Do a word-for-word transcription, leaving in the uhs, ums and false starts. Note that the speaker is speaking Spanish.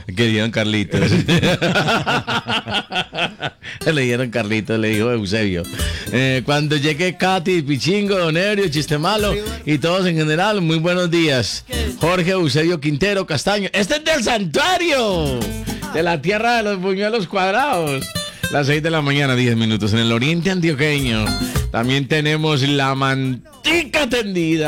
Que dieron Carlitos. Le dieron Carlitos, le dijo Eusebio. Eh, cuando llegue Katy, Pichingo, Don Erio, Chiste Malo y todos en general, muy buenos días. Jorge Eusebio Quintero Castaño. Este es del santuario, de la tierra de los buñuelos cuadrados. Las seis de la mañana, diez minutos en el oriente antioqueño. También tenemos la mantica tendida.